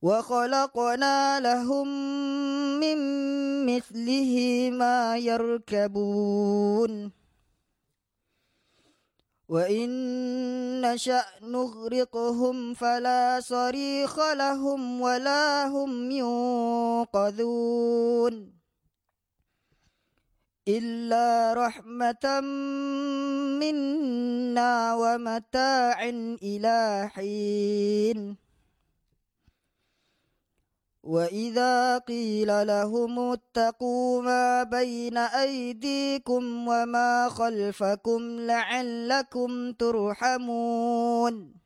وخلقنا لهم من مثله ما يركبون وإن نشأ نغرقهم فلا صريخ لهم ولا هم ينقذون إلا رحمة منا ومتاع إلى حين وإذا قيل لهم اتقوا ما بين أيديكم وما خلفكم لعلكم ترحمون